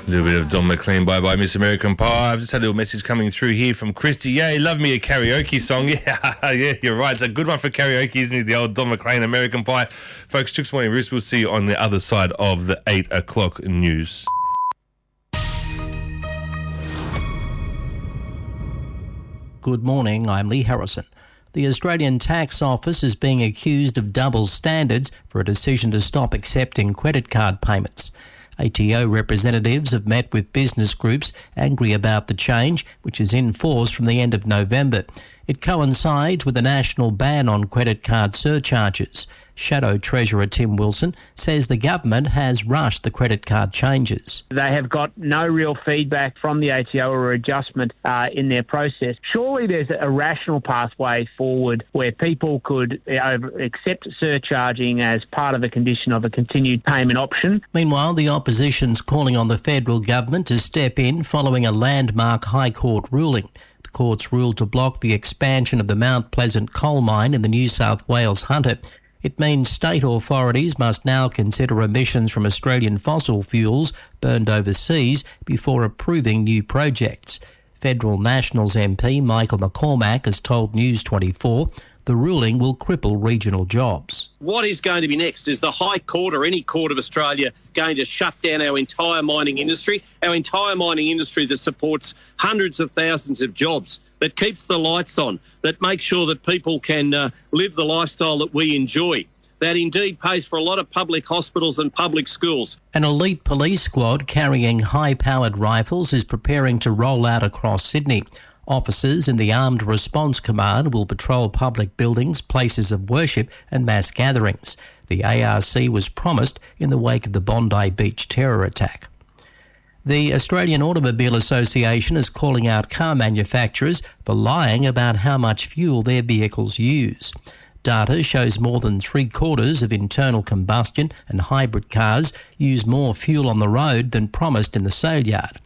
A little bit of Don McLean, Bye Bye Miss American Pie. I've just had a little message coming through here from Christy. Yay, love me a karaoke song. Yeah, you're right. It's a good one for karaoke, isn't it? The old Don McLean American Pie. Folks, Chooks Morning Roost. We'll see you on the other side of the 8 o'clock news. Good morning, I'm Lee Harrison. The Australian Tax Office is being accused of double standards for a decision to stop accepting credit card payments. ATO representatives have met with business groups angry about the change, which is in force from the end of November. It coincides with a national ban on credit card surcharges. Shadow Treasurer Tim Wilson says the government has rushed the credit card changes. They have got no real feedback from the ATO or adjustment in their process. Surely there's a rational pathway forward where people could accept surcharging as part of a condition of a continued payment option. Meanwhile, the opposition's calling on the federal government to step in following a landmark High Court ruling. The court's ruled to block the expansion of the Mount Pleasant coal mine in the New South Wales Hunter. It means state authorities must now consider emissions from Australian fossil fuels burned overseas before approving new projects. Federal Nationals MP Michael McCormack has told News 24 the ruling will cripple regional jobs. What is going to be next? Is the High Court or any court of Australia going to shut down our entire mining industry? Our entire mining industry that supports hundreds of thousands of jobs, that keeps the lights on, that makes sure that people can live the lifestyle that we enjoy, that indeed pays for a lot of public hospitals and public schools. An elite police squad carrying high-powered rifles is preparing to roll out across Sydney. Officers in the Armed Response Command will patrol public buildings, places of worship and mass gatherings. The ARC was promised in the wake of the Bondi Beach terror attack. The Australian Automobile Association is calling out car manufacturers for lying about how much fuel their vehicles use. Data shows more than 3/4 of internal combustion and hybrid cars use more fuel on the road than promised in the sale yard.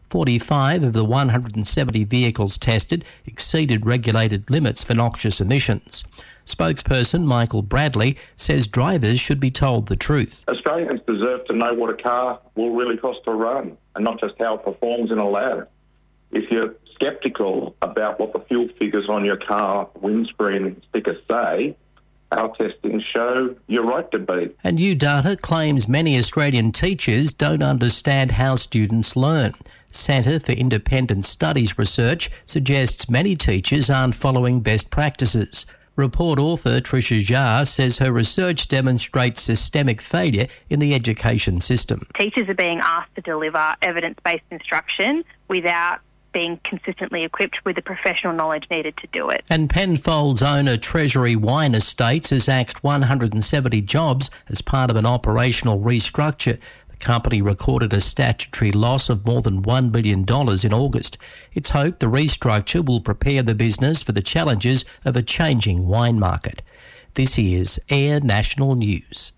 45 of the 170 vehicles tested exceeded regulated limits for noxious emissions. Spokesperson Michael Bradley says drivers should be told the truth. Australians deserve to know what a car will really cost to run and not just how it performs in a lab. If you're sceptical about what the fuel figures on your car windscreen stickers say, our testing show you're right to be. And new data claims many Australian teachers don't understand how students learn. Centre for Independent Studies research suggests many teachers aren't following best practices. Report author Tricia Jha says her research demonstrates systemic failure in the education system. Teachers are being asked to deliver evidence-based instruction without being consistently equipped with the professional knowledge needed to do it. And Penfolds owner Treasury Wine Estates has axed 170 jobs as part of an operational restructure. The company recorded a statutory loss of more than $1 billion in August. It's hoped the restructure will prepare the business for the challenges of a changing wine market. This is Air National News.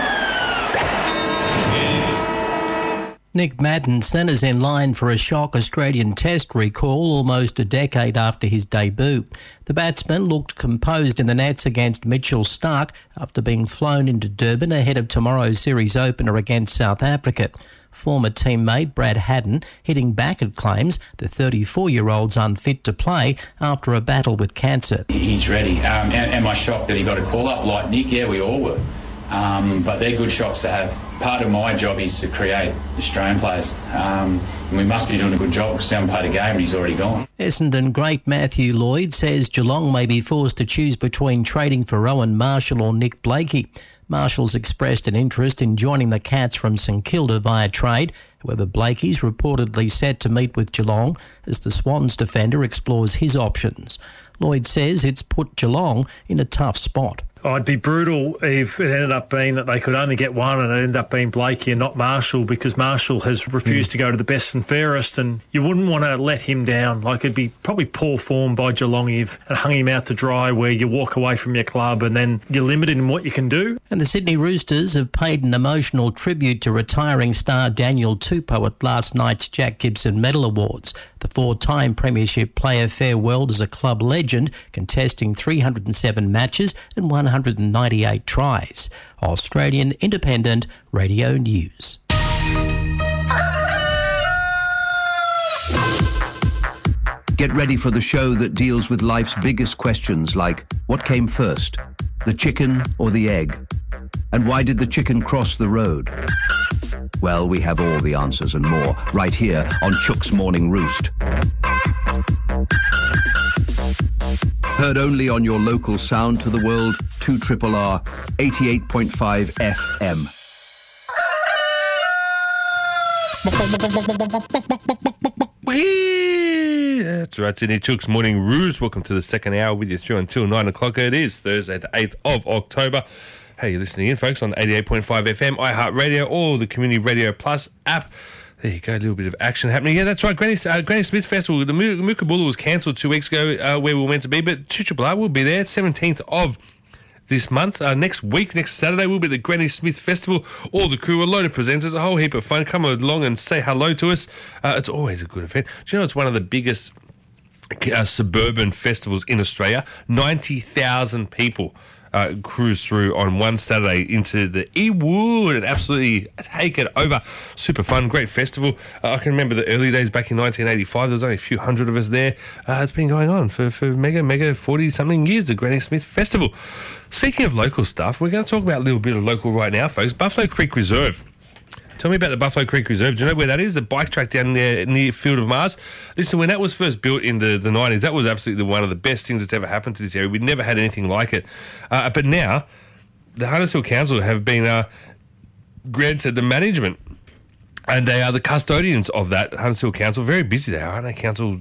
Nick Maddinson is in line for a shock Australian Test recall almost a decade after his debut. The batsman looked composed in the nets against Mitchell Starc after being flown into Durban ahead of tomorrow's series opener against South Africa. Former teammate Brad Haddin hitting back at claims the 34-year-old's unfit to play after a battle with cancer. He's ready. Am I shocked that he got a call-up like Nick? Yeah, we all were. But they're good shots to have. Part of my job is to create Australian players. And we must be doing a good job because we haven't played a game and he's already gone. Essendon great Matthew Lloyd says Geelong may be forced to choose between trading for Rowan Marshall or Nick Blakey. Marshall's expressed an interest in joining the Cats from St Kilda via trade. However, Blakey's reportedly set to meet with Geelong as the Swans defender explores his options. Lloyd says it's put Geelong in a tough spot. I'd be brutal if it ended up being that they could only get one and it ended up being Blakey and not Marshall, because Marshall has refused to go to the best and fairest, and you wouldn't want to let him down. Like, it'd be probably poor form by Geelong if it hung him out to dry, where you walk away from your club and then you're limited in what you can do. And the Sydney Roosters have paid an emotional tribute to retiring star Daniel Tupou at last night's Jack Gibson Medal Awards. The four-time premiership player farewelled as a club legend, contesting 307 matches and 198 tries. Australian Independent Radio News. Get ready for the show that deals with life's biggest questions like, what came first, the chicken or the egg? And why did the chicken cross the road? Well, we have all the answers and more right here on Chuck's Morning Roost. Heard only on your local sound to the world, 2RRR 88.5 FM. That's right, Sydney. Chuck's Morning Roost. Welcome to the second hour with you through until 9 o'clock. It is Thursday, the 8th of October. Hey, you're listening in, folks, on 88.5 FM, iHeartRadio, or the Community Radio Plus app. There you go, a little bit of action happening. Yeah, that's right, Granny Smith Festival. The Mookabola was cancelled 2 weeks ago where we were meant to be, but 2RRR will be there, 17th of this month. Next week, next Saturday, will be the Granny Smith Festival. All the crew, a load of presenters, a whole heap of fun. Come along and say hello to us. It's always a good event. Do you know it's one of the biggest suburban festivals in Australia? 90,000 people cruise through on one Saturday into the Ewood and absolutely take it over. Super fun, great festival. I can remember the early days back in 1985. There was only a few hundred of us there. It's been going on for mega 40-something years, the Granny Smith Festival. Speaking of local stuff, we're going to talk about a little bit of local right now, folks. Buffalo Creek Reserve. Tell me about the Buffalo Creek Reserve. Do you know where that is? The bike track down there near Field of Mars. Listen, when that was first built in the 90s, that was absolutely one of the best things that's ever happened to this area. We'd never had anything like it. But now, the Hunters Hill Council have been granted the management, and they are the custodians of that Hunters Hill Council. Very busy they are, aren't they, Council?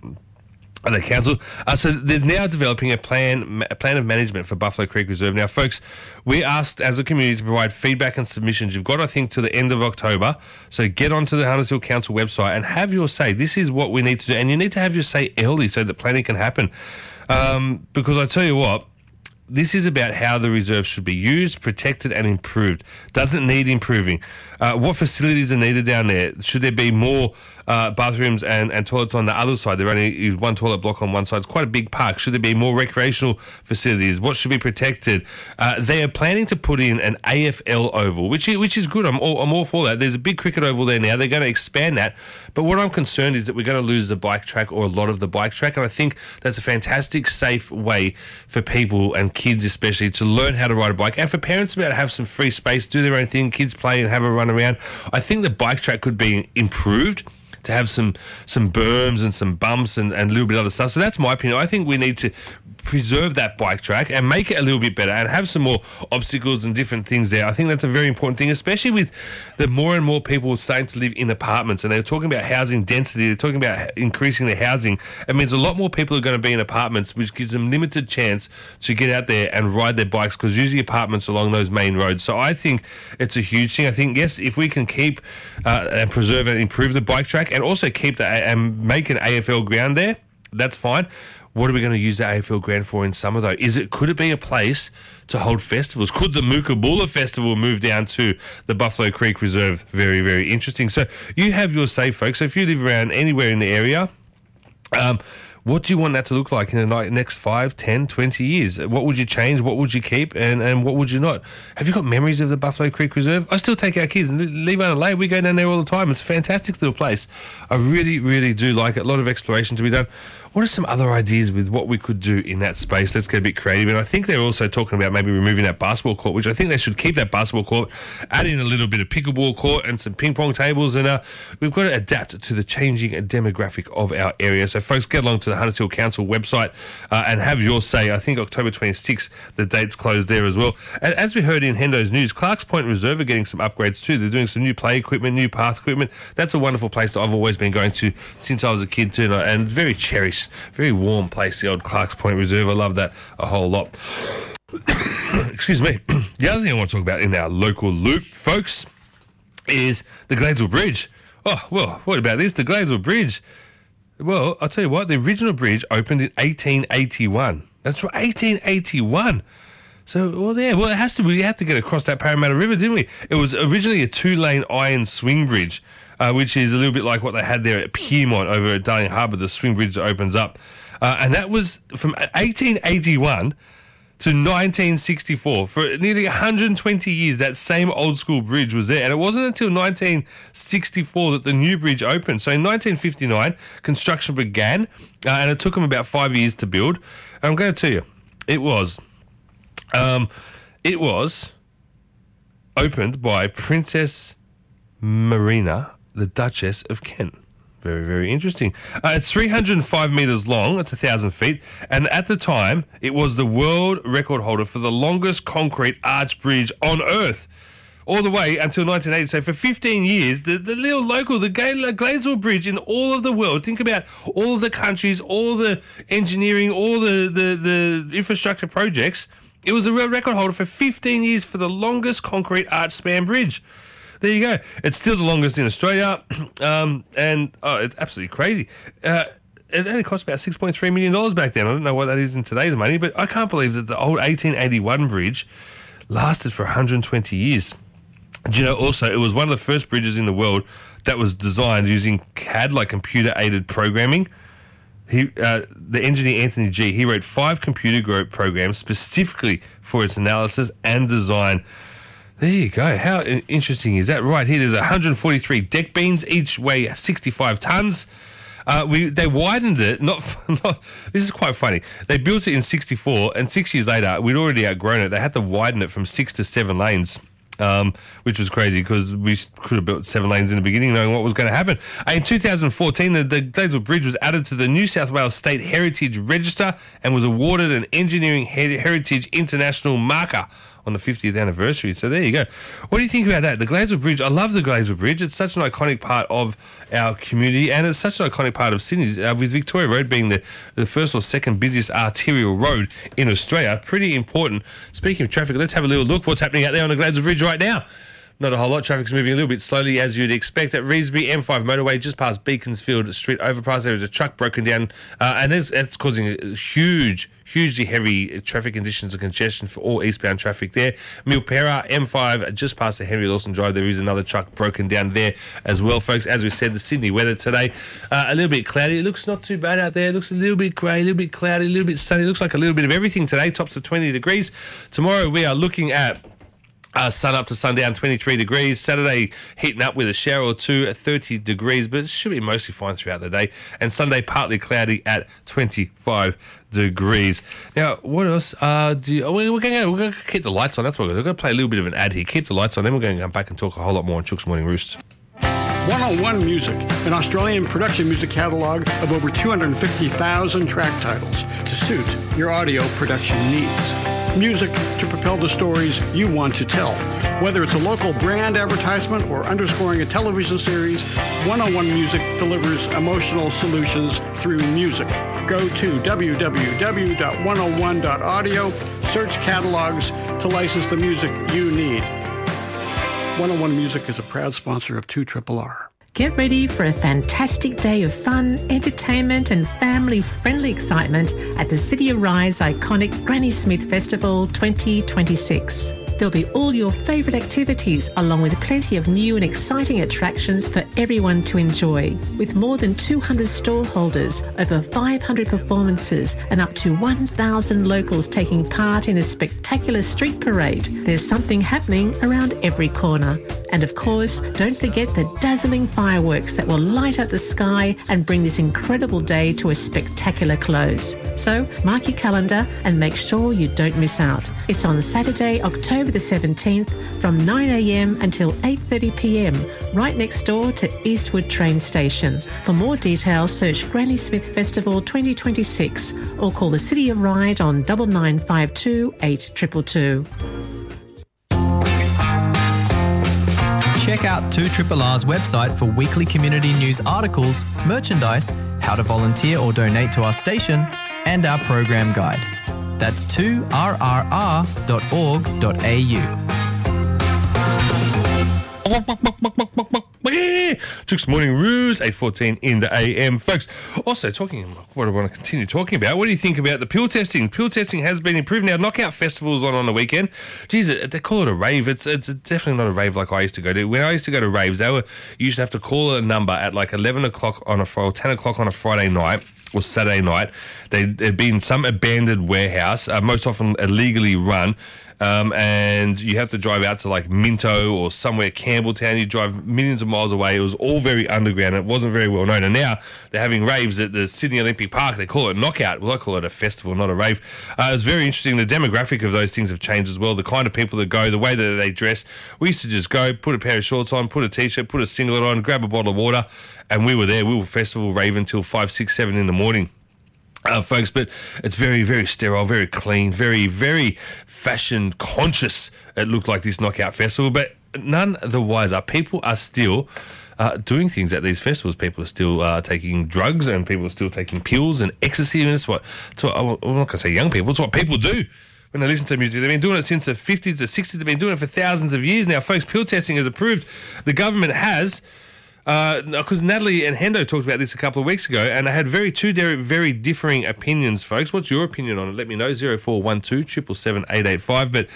So there's now developing a plan of management for Buffalo Creek Reserve. Now, folks, we asked as a community to provide feedback and submissions. You've got, I think, to the end of October. So get onto the Hunters Hill Council website and have your say. This is what we need to do. And you need to have your say early so that planning can happen. Because I tell you what, this is about how the reserve should be used, protected and improved. Doesn't need improving. What facilities are needed down there? Should there be more bathrooms and toilets on the other side? There only is one toilet block on one side. It's quite a big park. Should there be more recreational facilities? What should be protected? They are planning to put in an AFL oval, which is good. I'm all for that. There's a big cricket oval there now. They're going to expand that. But what I'm concerned is that we're going to lose the bike track or a lot of the bike track. And I think that's a fantastic, safe way for people and kids especially to learn how to ride a bike, and for parents to be able to have some free space, do their own thing, kids play and have a run around. I think the bike track could be improved to have some berms and some bumps and a little bit of other stuff. So that's my opinion. I think we need to preserve that bike track and make it a little bit better and have some more obstacles and different things there. I think that's a very important thing, especially with the more and more people starting to live in apartments, and they're talking about housing density, they're talking about increasing the housing. It means a lot more people are going to be in apartments, which gives them limited chance to get out there and ride their bikes, because usually apartments along those main roads. So I think it's a huge thing. I think, yes, if we can keep and preserve and improve the bike track and also keep and make an AFL ground there, that's fine. What are we going to use the AFL ground for in summer, though? Could it be a place to hold festivals? Could the Mookabola Festival move down to the Buffalo Creek Reserve? Very, very interesting. So you have your say, folks. So if you live around anywhere in the area, what do you want that to look like in the next 5, 10, 20 years? What would you change? What would you keep? And what would you not? Have you got memories of the Buffalo Creek Reserve? I still take our kids and leave Adelaide. We go down there all the time. It's a fantastic little place. I really, really do like it. A lot of exploration to be done. What are some other ideas with what we could do in that space? Let's get a bit creative. And I think they're also talking about maybe removing that basketball court, which I think they should keep that basketball court, add in a little bit of pickleball court and some ping pong tables. And we've got to adapt to the changing demographic of our area. So, folks, get along to the Hunters Hill Council website and have your say. I think October 26th, the date's closed there as well. And as we heard in Hendo's news, Clarks Point Reserve are getting some upgrades too. They're doing some new play equipment, new path equipment. That's a wonderful place that I've always been going to since I was a kid too, and very cherished. Very warm place, the old Clarks Point Reserve. I love that a whole lot. Excuse me. The other thing I want to talk about in our local loop, folks, is the Gladesville Bridge. Oh, well, what about this? The Gladesville Bridge. Well, I'll tell you what, the original bridge opened in 1881. That's right, 1881. So, it has to. We had to get across that Parramatta River, didn't we? It was originally a 2-lane iron swing bridge, which is a little bit like what they had there at Pyrmont over at Darling Harbour, the swing bridge that opens up. And that was from 1881 to 1964. For nearly 120 years, that same old school bridge was there. And it wasn't until 1964 that the new bridge opened. So in 1959, construction began, and it took them about 5 years to build. And I'm going to tell you, it was opened by Princess Marina, the Duchess of Kent. Very, very interesting. It's 305 metres long. It's 1,000 feet. And at the time, it was the world record holder for the longest concrete arch bridge on Earth. All the way until 1980. So for 15 years, the little local, the Gladesville Bridge in all of the world, think about all of the countries, all the engineering, all the infrastructure projects. It was a world record holder for 15 years for the longest concrete arch span bridge. There you go. It's still the longest in Australia, and it's absolutely crazy. It only cost about $6.3 million back then. I don't know what that is in today's money, but I can't believe that the old 1881 bridge lasted for 120 years. Do you know, also, it was one of the first bridges in the world that was designed using CAD, like computer-aided programming. The engineer Anthony G, he wrote 5 computer programs specifically for its analysis and design. There you go. How interesting is that? Right here, there's 143 deck beams, each weigh 65 tons. They widened it. This is quite funny. They built it in 64, and 6 years later, we'd already outgrown it. They had to widen it from 6 to 7 lanes. Which was crazy because we could have built 7 lanes in the beginning knowing what was going to happen. In 2014, the Gladesville Bridge was added to the New South Wales State Heritage Register and was awarded an Engineering Heritage International marker on the 50th anniversary. So there you go. What do you think about that? The Gladesville Bridge, I love the Gladesville Bridge. It's such an iconic part of our community, and it's such an iconic part of Sydney, with Victoria Road being the first or second busiest arterial road in Australia. Pretty important. Speaking of traffic, let's have a little look what's happening out there on the Gladesville Bridge right now. Not a whole lot. Traffic's moving a little bit slowly, as you'd expect. At Revesby M5 motorway, just past Beaconsfield Street overpass, there is a truck broken down, and that's causing hugely heavy traffic conditions and congestion for all eastbound traffic there. Milpera M5, just past the Henry Lawson Drive, there is another truck broken down there as well, folks. As we said, the Sydney weather today, a little bit cloudy. It looks not too bad out there. It looks a little bit grey, a little bit cloudy, a little bit sunny. It looks like a little bit of everything today. Tops of 20 degrees. Tomorrow we are looking at sun up to sundown, 23 degrees. Saturday, heating up with a shower or two at 30 degrees, but it should be mostly fine throughout the day. And Sunday, partly cloudy at 25 degrees. Now, what else? We're going to keep the lights on. That's what we're going to play a little bit of an ad here. Keep the lights on, then we're going to come back and talk a whole lot more on Chook's Morning Roost. 101 Music, an Australian production music catalogue of over 250,000 track titles to suit your audio production needs. Music to propel the stories you want to tell. Whether it's a local brand advertisement or underscoring a television series, 101 Music delivers emotional solutions through music. Go to www.101.audio, search catalogs to license the music you need. 101 Music is a proud sponsor of 2RRR. Get ready for a fantastic day of fun, entertainment and family-friendly excitement at the City of Rye's iconic Granny Smith Festival 2026. There'll be all your favourite activities along with plenty of new and exciting attractions for everyone to enjoy. With more than 200 stall holders, over 500 performances and up to 1,000 locals taking part in a spectacular street parade, there's something happening around every corner. And of course, don't forget the dazzling fireworks that will light up the sky and bring this incredible day to a spectacular close. So mark your calendar and make sure you don't miss out. It's on Saturday, October the 17th from 9 a.m. until 8:30 p.m. right next door to Eastwood train station. For more details, search Granny Smith Festival 2026 or call the City of Ryde on 9952 822. Check out 2RRR's website for weekly community news articles, merchandise, how to volunteer or donate to our station, and our program guide. That's 2rrr.org.au. Chook's Morning Ruse, 8:14 in the AM. Folks, also talking about what I want to continue talking about, what do you think about the pill testing? Pill testing has been improved. Now, Knockout Festival's on the weekend. Geez, they call it a rave. It's definitely not a rave like I used to go to. When I used to go to raves, you used to have to call a number at like 11 o'clock or 10 o'clock on a Friday night, or Saturday night. They'd be in some abandoned warehouse, most often illegally run, and you have to drive out to like Minto or somewhere, Campbelltown. You drive millions of miles away. It was all very underground. It wasn't very well known. And now they're having raves at the Sydney Olympic Park. They call it Knockout. Well, I call it a festival, not a rave. It's very interesting. The demographic of those things have changed as well. The kind of people that go, the way that they dress. We used to just go, put a pair of shorts on, put a T-shirt, put a singlet on, grab a bottle of water, and we were there. We were festival raving until 5, 6, 7 in the morning. Folks, but it's very, very sterile, very clean, very, very fashion conscious. It looked like this Knockout Festival, but none the wiser. People are still doing things at these festivals. People are still taking drugs, and people are still taking pills and ecstasy. And it's what I'm not going to say young people. It's what people do when they listen to music. They've been doing it since the 50s, the 60s. They've been doing it for thousands of years now. Folks, pill testing is approved. The government has. Because Natalie and Hendo talked about this a couple of weeks ago, and they had two very differing opinions, folks. What's your opinion on it? Let me know, 0412 777 885. But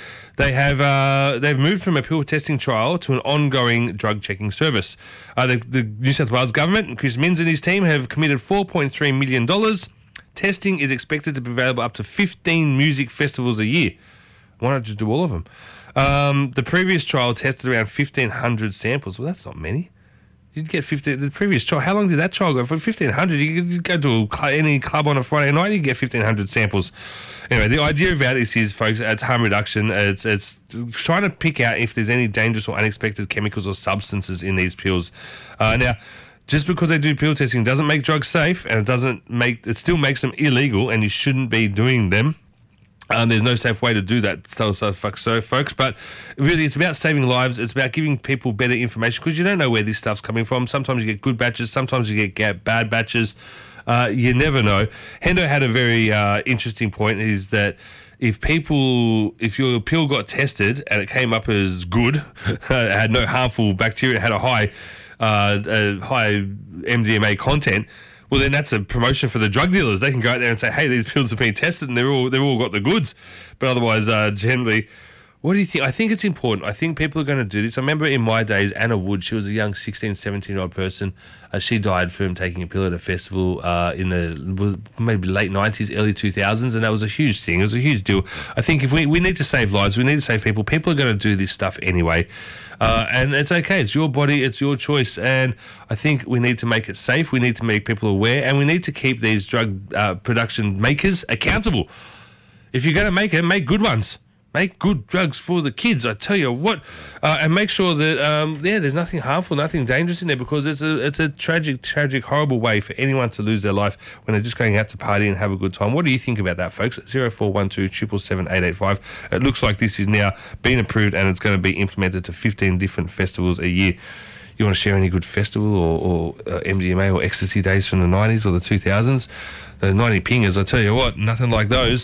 they've moved from a pill testing trial to an ongoing drug checking service. The New South Wales government and Chris Minns and his team have committed $4.3 million. Testing is expected to be available up to 15 music festivals a year. Why not just do all of them? The previous trial tested around 1,500 samples. Well, that's not many. You'd get 50. The previous trial, how long did that trial go? For 1,500, you could go to any club on a Friday night, you get 1,500 samples. Anyway, the idea about this is, folks, it's harm reduction. It's trying to pick out if there's any dangerous or unexpected chemicals or substances in these pills. Now, just because they do pill testing doesn't make drugs safe, and it still makes them illegal, and you shouldn't be doing them. There's no safe way to do that, folks. But really, it's about saving lives. It's about giving people better information, because you don't know where this stuff's coming from. Sometimes you get good batches. Sometimes you get bad batches. You never know. Hendo had a very interesting point, is that if your pill got tested and it came up as good, it had no harmful bacteria, it had a high MDMA content, well, then that's a promotion for the drug dealers. They can go out there and say, hey, these pills have been tested and they've all got the goods. But otherwise, generally, what do you think? I think it's important. I think people are going to do this. I remember in my days, Anna Wood, she was a young 16, 17-year-old person. She died from taking a pill at a festival in the maybe late 90s, early 2000s, and that was a huge thing. It was a huge deal. I think if we need to save lives, we need to save people. People are going to do this stuff anyway. And it's okay. It's your body. It's your choice. And I think we need to make it safe. We need to make people aware. And we need to keep these drug production makers accountable. If you're going to make it, make good ones. Make good drugs for the kids, I tell you what. And make sure that, there's nothing harmful, nothing dangerous in there, because it's a tragic, horrible way for anyone to lose their life when they're just going out to party and have a good time. What do you think about that, folks? 0412 777 885. It looks like this is now being approved, and it's going to be implemented to 15 different festivals a year. You want to share any good festival or MDMA or ecstasy days from the 90s or the 2000s? The 90 pingers, I tell you what, nothing like those.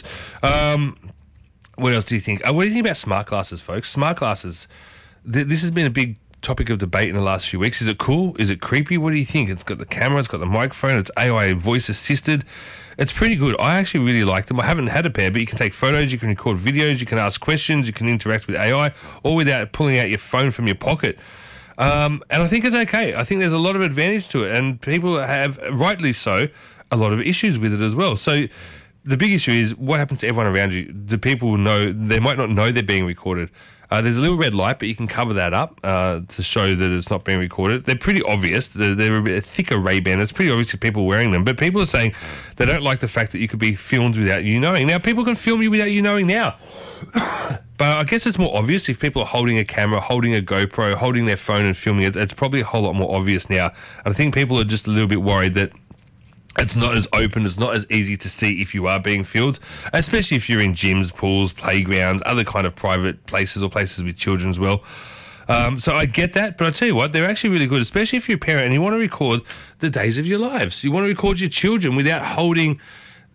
What else do you think? What do you think about smart glasses, folks? Smart glasses. This has been a big topic of debate in the last few weeks. Is it cool? Is it creepy? What do you think? It's got the camera, it's got the microphone, it's AI voice assisted. It's pretty good. I actually really like them. I haven't had a pair, but you can take photos, you can record videos, you can ask questions, you can interact with AI, all without pulling out your phone from your pocket. And I think it's okay. I think there's a lot of advantage to it, and people have, rightly so, a lot of issues with it as well. So the big issue is what happens to everyone around you. Do people know? They might not know they're being recorded. There's a little red light, but you can cover that up to show that it's not being recorded. They're pretty obvious. They're a bit thicker Ray-Ban. It's pretty obvious to people wearing them. But people are saying they don't like the fact that you could be filmed without you knowing. Now, people can film you without you knowing now. But I guess it's more obvious if people are holding a camera, holding a GoPro, holding their phone and filming it. It's probably a whole lot more obvious now. And I think people are just a little bit worried that it's not as open, it's not as easy to see if you are being filmed, especially if you're in gyms, pools, playgrounds, other kind of private places or places with children as well. So I get that, but I tell you what, they're actually really good, especially if you're a parent and you want to record the days of your lives. You want to record your children without holding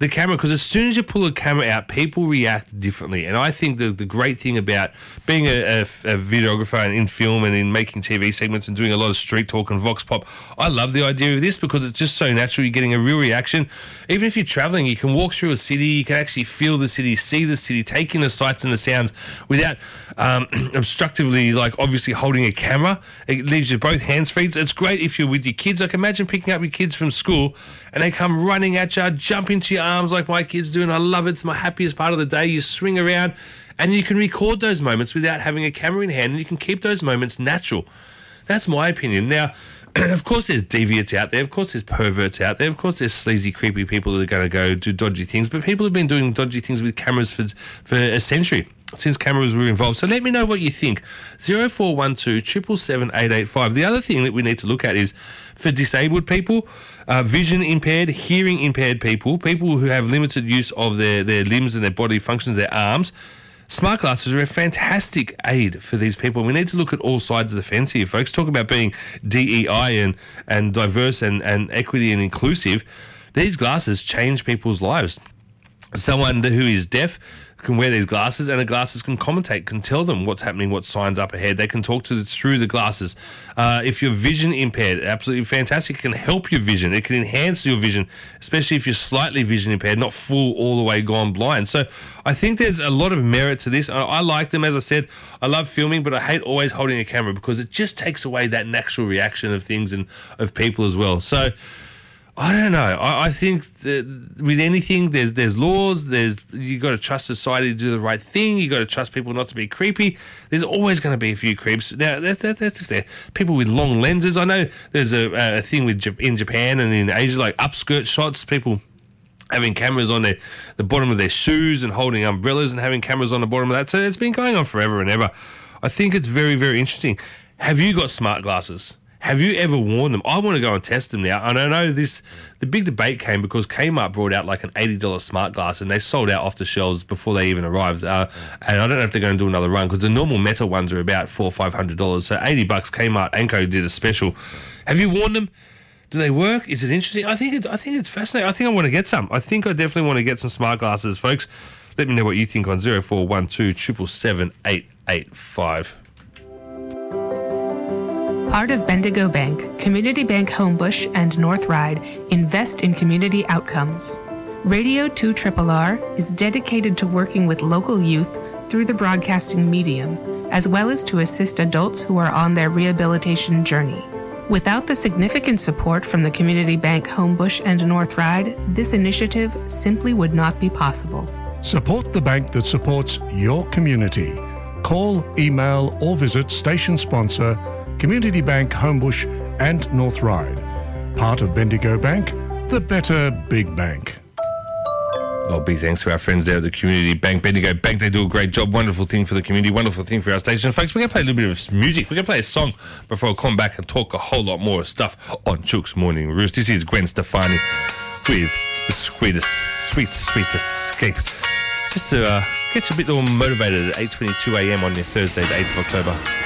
the camera, because as soon as you pull a camera out, people react differently. And I think the great thing about being a videographer and in film and in making TV segments and doing a lot of street talk and vox pop, I love the idea of this because it's just so natural. You're getting a real reaction. Even if you're traveling, you can walk through a city, you can actually feel the city, see the city, take in the sights and the sounds without obstructively, like obviously holding a camera. It leaves you both hands free. It's great if you're with your kids. Like imagine picking up your kids from school and they come running at you, jump into your arms like my kids do, and I love it. It's my happiest part of the day. You swing around and you can record those moments without having a camera in hand, and you can keep those moments natural. That's my opinion. Now, of course there's deviants out there, of course there's perverts out there, of course there's sleazy, creepy people that are going to go do dodgy things, but people have been doing dodgy things with cameras for a century, since cameras were involved. So let me know what you think. 0412 777 885. The other thing that we need to look at is for disabled people, vision impaired, hearing impaired people who have limited use of their limbs and their body functions, their arms. Smart glasses are a fantastic aid for these people. We need to look at all sides of the fence here, folks. Talk about being DEI and diverse and equity and inclusive. These glasses change people's lives. Someone who is deaf can wear these glasses, and the glasses can commentate, can tell them what's happening, what signs up ahead. They can talk through the glasses. If you're vision impaired, absolutely fantastic. It can help your vision. It can enhance your vision, especially if you're slightly vision impaired, not full all the way gone blind. So I think there's a lot of merit to this. I like them, as I said. I love filming, but I hate always holding a camera because it just takes away that natural reaction of things and of people as well. So I don't know. I think that with anything, there's laws. You got to trust society to do the right thing. You got to trust people not to be creepy. There's always going to be a few creeps. Now that's if they're people with long lenses. I know there's a thing in Japan and in Asia, like upskirt shots. People having cameras on the bottom of their shoes and holding umbrellas and having cameras on the bottom of that. So it's been going on forever and ever. I think it's very, very interesting. Have you got smart glasses? Have you ever worn them? I want to go and test them now. And I know the big debate came because Kmart brought out like an $80 smart glass and they sold out off the shelves before they even arrived. And I don't know if they're going to do another run because the normal metal ones are about $400 or $500. So $80, Kmart and Co did a special. Have you worn them? Do they work? Is it interesting? I think it's fascinating. I think I want to get some. I think I definitely want to get some smart glasses, folks. Let me know what you think on 0412 777 885. Part of Bendigo Bank, Community Bank Homebush and North Ryde invest in community outcomes. Radio 2RRR is dedicated to working with local youth through the broadcasting medium, as well as to assist adults who are on their rehabilitation journey. Without the significant support from the Community Bank Homebush and North Ryde, this initiative simply would not be possible. Support the bank that supports your community. Call, email or visit station sponsor Community Bank Homebush and North Ryde. Part of Bendigo Bank, the better big bank. Oh, big thanks to our friends there at the Community Bank, Bendigo Bank. They do a great job. Wonderful thing for the community, wonderful thing for our station. Folks, we're going to play a little bit of music. We're going to play a song before I come back and talk a whole lot more stuff on Chook's Morning Roost. This is Gwen Stefani with the sweet escape. Just to get you a bit more motivated at 8:22 a.m. on your Thursday, the 8th of October.